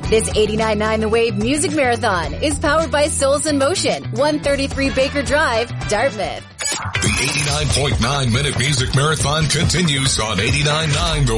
This 89.9 The Wave Music Marathon is powered by Souls in Motion, 133 Baker Drive, Dartmouth. The 89.9 Minute Music Marathon continues on 89.9 The